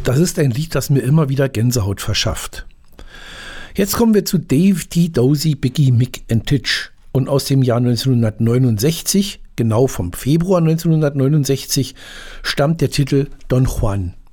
Das ist ein Lied, das mir immer wieder Gänsehaut verschafft. Jetzt kommen wir zu Dave T. Dozy, Biggie, Mick and Titch. Und aus dem Jahr 1969, genau vom Februar 1969, stammt der Titel Don Juan.